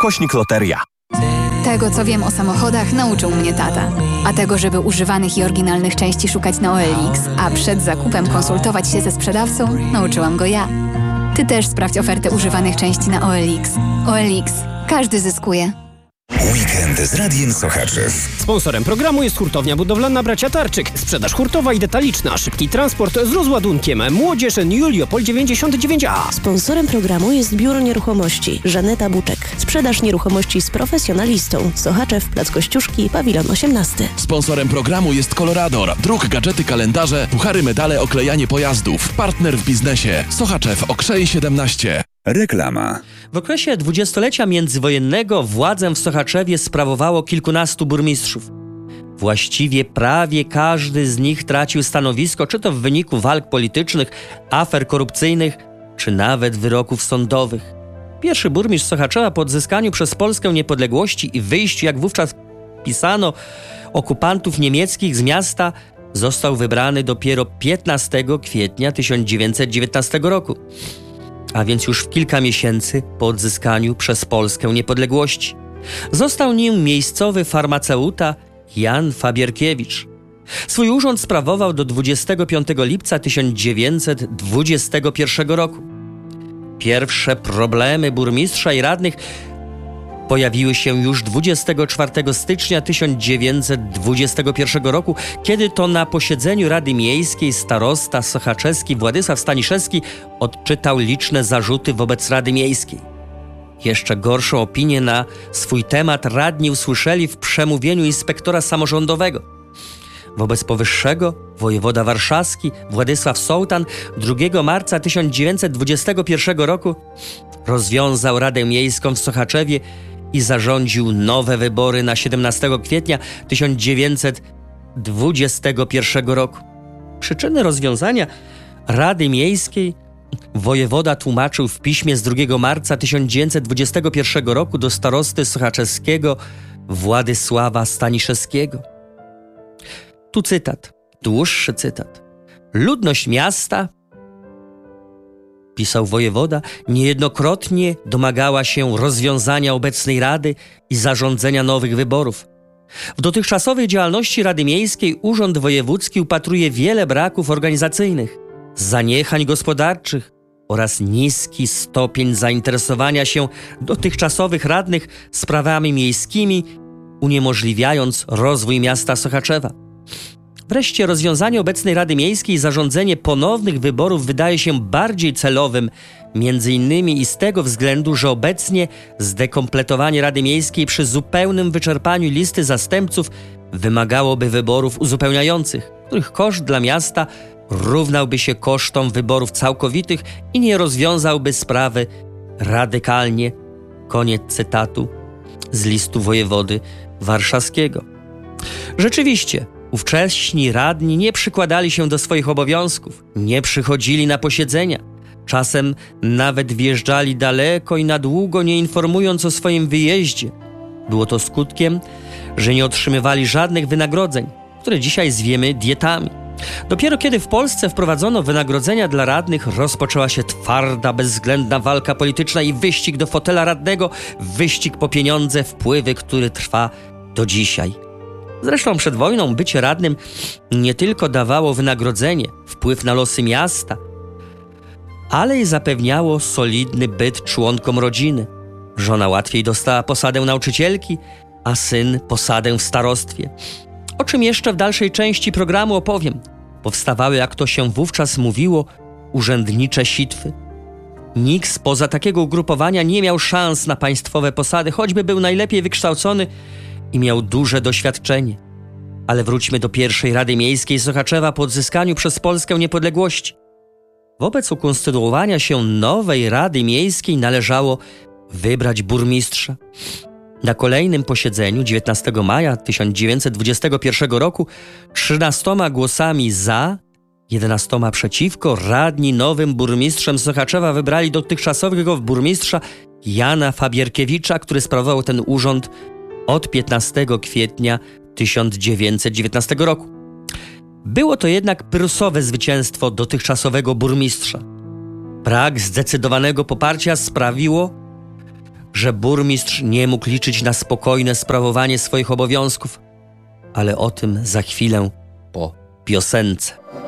/loteria. Tego, co wiem o samochodach, nauczył mnie tata. A tego, żeby używanych i oryginalnych części szukać na OLX, a przed zakupem konsultować się ze sprzedawcą, nauczyłam go ja. Ty też sprawdź ofertę używanych części na OLX. OLX. Każdy zyskuje. Weekend z Radiem Sochaczew. Sponsorem programu jest hurtownia budowlana Bracia Tarczyk. Sprzedaż hurtowa i detaliczna. Szybki transport z rozładunkiem. Młodzież Juliopol 99A. Sponsorem programu jest Biuro Nieruchomości Żaneta Buczek. Sprzedaż nieruchomości z profesjonalistą. Sochaczew, Plac Kościuszki, Pawilon 18. Sponsorem programu jest Colorador. Druk, gadżety, kalendarze, puchary, medale, oklejanie pojazdów. Partner w biznesie. Sochaczew, Okrzej 17. Reklama. W okresie dwudziestolecia międzywojennego władzę w Sochaczewie sprawowało kilkunastu burmistrzów. Właściwie prawie każdy z nich tracił stanowisko, czy to w wyniku walk politycznych, afer korupcyjnych, czy nawet wyroków sądowych. Pierwszy burmistrz Sochaczewa po odzyskaniu przez Polskę niepodległości i wyjściu, jak wówczas pisano, okupantów niemieckich z miasta został wybrany dopiero 15 kwietnia 1919 roku. A więc już w kilka miesięcy po odzyskaniu przez Polskę niepodległości. Został nim miejscowy farmaceuta Jan Fabierkiewicz. Swój urząd sprawował do 25 lipca 1921 roku. Pierwsze problemy burmistrza i radnych pojawiły się już 24 stycznia 1921 roku, kiedy to na posiedzeniu Rady Miejskiej starosta sochaczeski Władysław Staniszewski odczytał liczne zarzuty wobec Rady Miejskiej. Jeszcze gorszą opinię na swój temat radni usłyszeli w przemówieniu inspektora samorządowego. Wobec powyższego wojewoda warszawski Władysław Sołtan 2 marca 1921 roku rozwiązał Radę Miejską w Sochaczewie i zarządził nowe wybory na 17 kwietnia 1921 roku. Przyczyny rozwiązania Rady Miejskiej wojewoda tłumaczył w piśmie z 2 marca 1921 roku do starosty sochaczeskiego Władysława Staniszewskiego. Tu cytat, dłuższy cytat. Ludność miasta, pisał wojewoda, niejednokrotnie domagała się rozwiązania obecnej Rady i zarządzenia nowych wyborów. W dotychczasowej działalności Rady Miejskiej Urząd Wojewódzki upatruje wiele braków organizacyjnych, zaniechań gospodarczych oraz niski stopień zainteresowania się dotychczasowych radnych sprawami miejskimi, uniemożliwiając rozwój miasta Sochaczewa. Wreszcie rozwiązanie obecnej Rady Miejskiej i zarządzenie ponownych wyborów wydaje się bardziej celowym, między innymi i z tego względu, że obecnie zdekompletowanie Rady Miejskiej przy zupełnym wyczerpaniu listy zastępców wymagałoby wyborów uzupełniających, których koszt dla miasta równałby się kosztom wyborów całkowitych i nie rozwiązałby sprawy radykalnie. Koniec cytatu z listu wojewody warszawskiego. Rzeczywiście, ówcześni radni nie przykładali się do swoich obowiązków, nie przychodzili na posiedzenia. Czasem nawet wjeżdżali daleko i na długo, nie informując o swoim wyjeździe. Było to skutkiem, że nie otrzymywali żadnych wynagrodzeń, które dzisiaj zwiemy dietami. Dopiero kiedy w Polsce wprowadzono wynagrodzenia dla radnych, rozpoczęła się twarda, bezwzględna walka polityczna i wyścig do fotela radnego, wyścig po pieniądze, wpływy, który trwa do dzisiaj. Zresztą przed wojną bycie radnym nie tylko dawało wynagrodzenie, wpływ na losy miasta, ale i zapewniało solidny byt członkom rodziny. Żona łatwiej dostała posadę nauczycielki, a syn posadę w starostwie. O czym jeszcze w dalszej części programu opowiem. Powstawały, jak to się wówczas mówiło, urzędnicze sitwy. Nikt spoza takiego ugrupowania nie miał szans na państwowe posady, choćby był najlepiej wykształcony i miał duże doświadczenie. Ale wróćmy do pierwszej Rady Miejskiej Sochaczewa po odzyskaniu przez Polskę niepodległości. Wobec ukonstytuowania się nowej Rady Miejskiej należało wybrać burmistrza. Na kolejnym posiedzeniu 19 maja 1921 roku 13 głosami za, 11 przeciwko radni nowym burmistrzem Sochaczewa wybrali dotychczasowego burmistrza Jana Fabierkiewicza, który sprawował ten urząd od 15 kwietnia 1919 roku. Było to jednak pyrrusowe zwycięstwo dotychczasowego burmistrza. Brak zdecydowanego poparcia sprawiło, że burmistrz nie mógł liczyć na spokojne sprawowanie swoich obowiązków. Ale o tym za chwilę po piosence.